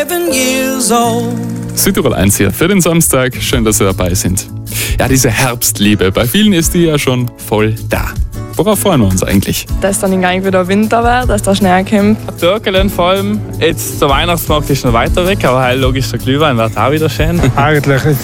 Südtirol 1 hier für den Samstag. Schön, dass Sie dabei sind. Ja, diese Herbstliebe, bei vielen ist die ja schon voll da. Worauf freuen wir uns eigentlich? Dass dann irgendwie wieder Winter wird, dass der Schnee kommt. Türkelen vor allem. Jetzt der Weihnachtsmarkt ist noch weiter weg, aber logisch der Glühwein wird auch wieder schön. Eigentlich